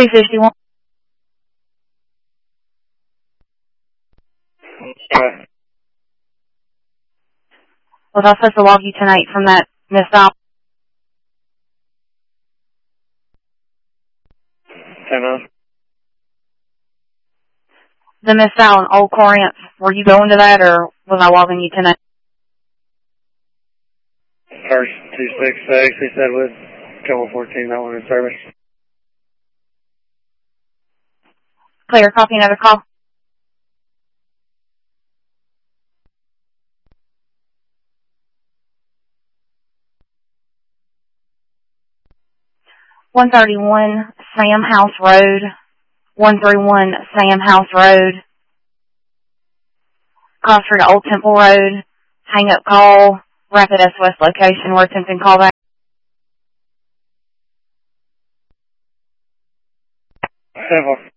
251. Okay. Was I supposed to log you tonight from that missile? 10-0. The missile in Old Corinth, were you going to that, or was I logging you tonight? First 266, he said with Cable 14, that one in service. Clear, copy another call. (131) Sam House Road. 131 Sam House Road. Cross Street Old Temple Road. Hang up call. Rapid SOS location. We're attempting callback. Simple.